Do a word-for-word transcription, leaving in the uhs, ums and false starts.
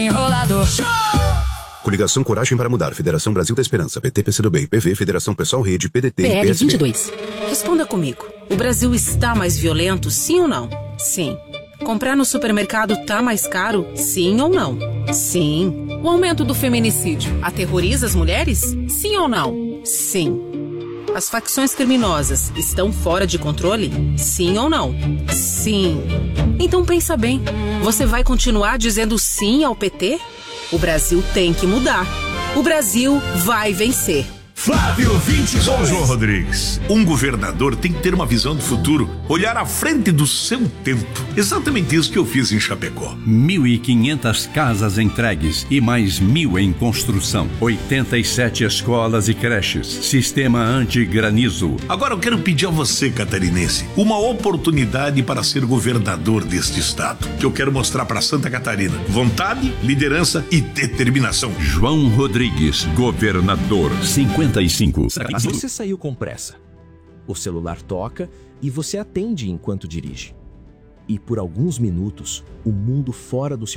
Enrolador. Coligação Coragem para Mudar, Federação Brasil da Esperança, P T, P C do B, P V, Federação Pessoal Rede, P D T P e L P S B. vinte e dois. Responda comigo. O Brasil está mais violento, sim ou não? Sim. Comprar no supermercado tá mais caro, sim ou não? Sim. O aumento do feminicídio aterroriza as mulheres? Sim ou não? Sim. As facções criminosas estão fora de controle? Sim ou não? Sim. Então pensa bem, você vai continuar dizendo sim ao P T? O Brasil tem que mudar. O Brasil vai vencer. Flávio vinte e dois. João Rodrigues, um governador tem que ter uma visão do futuro, olhar à frente do seu tempo. Exatamente isso que eu fiz em Chapecó. Mil e quinhentas casas entregues e mais mil em construção. oitenta e sete escolas e creches. Sistema anti-granizo. Agora eu quero pedir a você, catarinense, uma oportunidade para ser governador deste estado, que eu quero mostrar para Santa Catarina. Vontade, liderança e determinação. João Rodrigues, governador. cinquenta e cinco. Você saiu com pressa. O celular toca e você atende enquanto dirige. E por alguns minutos, o mundo fora do seu